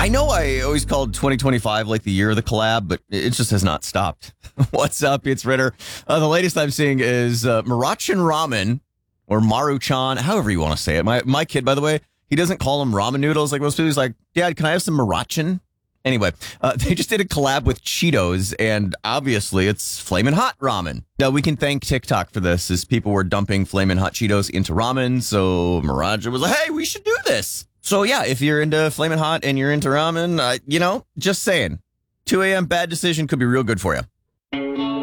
I know I always called 2025 like the year of the collab, but it just has not stopped. What's up? It's Ritter. The latest I'm seeing is Maruchan Ramen, or Maruchan, however you want to say it. My kid, by the way, he doesn't call them ramen noodles like most people. He's like, Dad, can I have some Maruchan? Anyway, they just did a collab with Cheetos, and obviously it's Flamin' Hot Ramen. Now, we can thank TikTok for this, as people were dumping Flamin' Hot Cheetos into ramen, so Maruchan was like, hey, we should do this. So yeah, if you're into Flamin' Hot and you're into ramen, just saying, 2 a.m. bad decision could be real good for you.